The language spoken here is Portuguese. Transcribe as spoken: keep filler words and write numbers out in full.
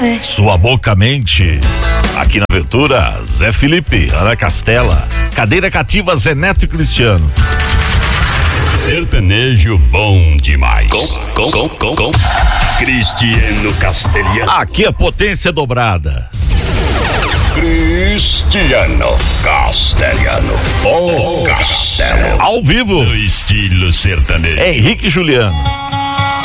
ver. Sua boca mente. Aqui na Aventura, Zé Felipe, Ana Castela, Cadeira Cativa, Zé Neto e Cristiano. Sertanejo bom demais. Com, com, com, com, com. Cristiano Castelhano. Aqui a potência dobrada. Cristiano Castelhano. O Castelo. Ao vivo. No estilo sertanejo. Henrique e Juliano.